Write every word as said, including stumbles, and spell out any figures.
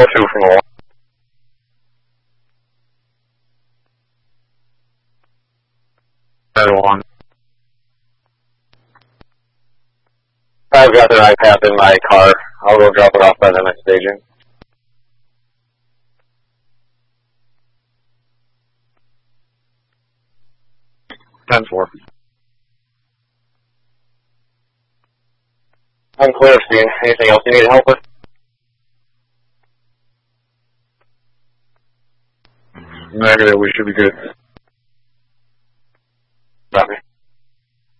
Control two from the one. One. I've got an iPad in my car. I'll go drop it off by the next staging. ten four. I'm clear, Steve. Anything else you need help with? Negative, we should be good. Copy.